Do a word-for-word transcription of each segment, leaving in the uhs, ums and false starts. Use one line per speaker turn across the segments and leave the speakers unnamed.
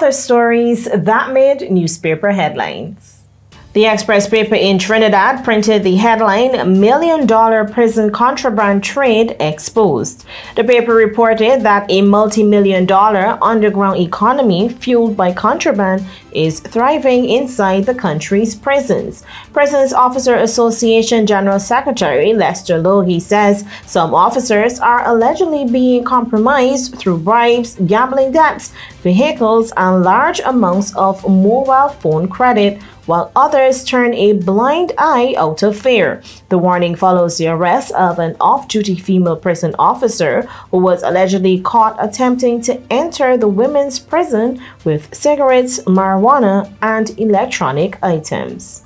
other stories that made newspaper headlines. The Express paper in Trinidad printed the headline, Million Dollar Prison Contraband Trade Exposed. The paper reported that a multi-million dollar underground economy fueled by contraband is thriving inside the country's prisons. Prisons Officer Association General Secretary Lester Logie says some officers are allegedly being compromised through bribes, gambling debts, vehicles, and large amounts of mobile phone credit, while others turn a blind eye out of fear. The warning follows the arrest of an off-duty female prison officer who was allegedly caught attempting to enter the women's prison with cigarettes, marijuana, and electronic items.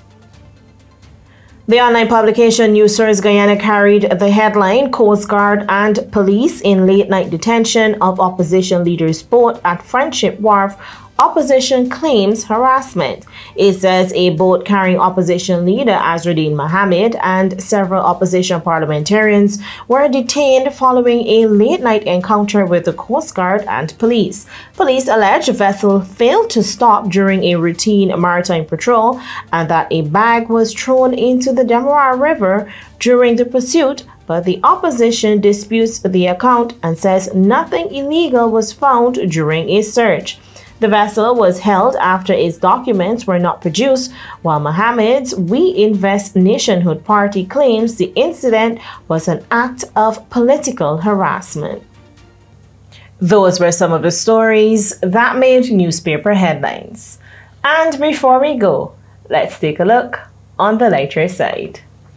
The online publication News Source Guyana carried the headline, Coast Guard and Police in Late-Night Detention of Opposition Leaders Boat at Friendship Wharf. Opposition claims harassment. It says a boat carrying opposition leader Azruddin Mohammed and several opposition parliamentarians were detained following a late-night encounter with the Coast Guard and police. Police allege the vessel failed to stop during a routine maritime patrol and that a bag was thrown into the Demerara River during the pursuit, but the opposition disputes the account and says nothing illegal was found during a search. The vessel was held after its documents were not produced, while Mohammed's We Invest Nationhood Party claims the incident was an act of political harassment. Those were some of the stories that made newspaper headlines. And before we go, let's take a look on the lighter side.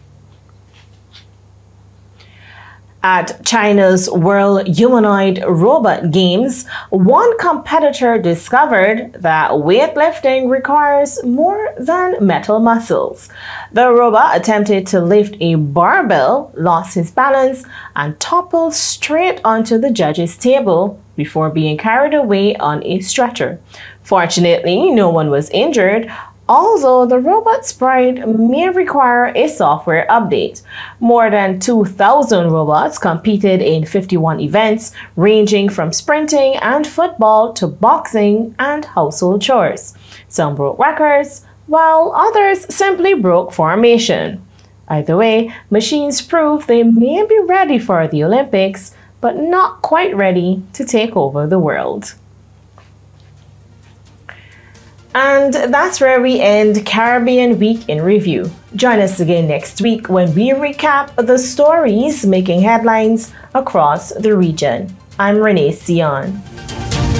At China's World Humanoid Robot Games, one competitor discovered that weightlifting requires more than metal muscles. The robot attempted to lift a barbell, lost his balance, and toppled straight onto the judge's table before being carried away on a stretcher. Fortunately, no one was injured, although the robot's pride may require a software update. More than two thousand robots competed in fifty-one events, ranging from sprinting and football to boxing and household chores. Some broke records, while others simply broke formation. Either way, machines prove they may be ready for the Olympics, but not quite ready to take over the world. And that's where we end Caribbean Week in Review. Join us again next week when we recap the stories making headlines across the region. I'm Renee Sion.